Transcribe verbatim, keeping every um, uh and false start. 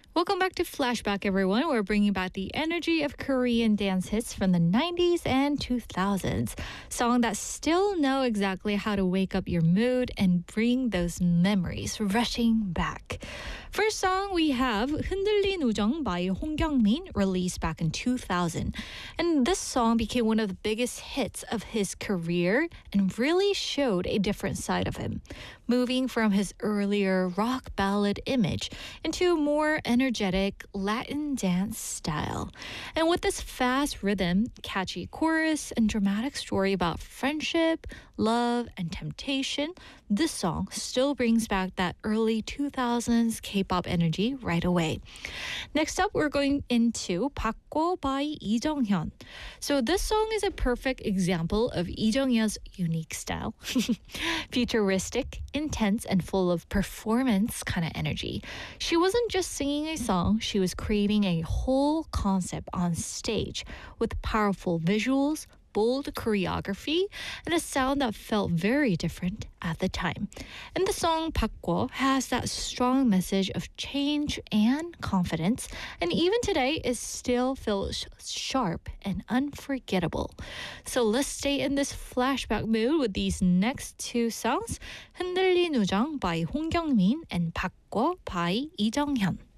Welcome back to Flashback, everyone. We're bringing back the energy of Korean dance hits from the nineties and two thousands. Songs that still know exactly how to wake up your mood and bring those memories rushing back. First song we have 흔들린 우정 by Hong Kyung-min, released back in two thousand. And this song became one of the biggest hits of his career and really showed a different side of him, moving from his earlier rock ballad image into a more energetic Latin dance style. And with this fast rhythm, catchy chorus, and dramatic story about friendship, love, and temptation, this song still brings back that early two thousands K-pop energy right away. Next up, we're going into 바꿔 by Lee Jung-hyun. So this song is a perfect example of Lee Jung-hyun's unique style. Futuristic, intense, and full of performance kind of energy. She wasn't just singing a song, she was creating a whole concept on stage with powerful visuals, bold choreography, and a sound that felt very different at the time. And the song 바꿔 has that strong message of change and confidence, and even today it still feels sharp and unforgettable. So let's stay in this flashback mood with these next two songs, 흔들린 우정 by Hong Kyung-min and 바꿔 by Lee Jung-hyun.